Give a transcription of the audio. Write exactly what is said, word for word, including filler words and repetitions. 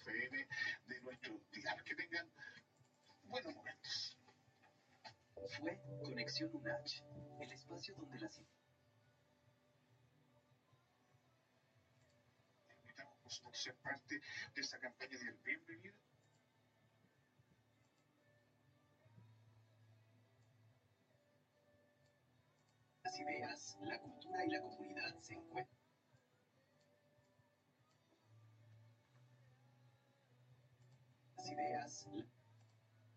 F M de nuestros días. Que tengan buenos momentos. Fue Conexión UNACH, el espacio donde las invitamos por ser parte de esa campaña del bienvenido. Las ideas, la cultura y la comunidad se encuentran. Las ideas, la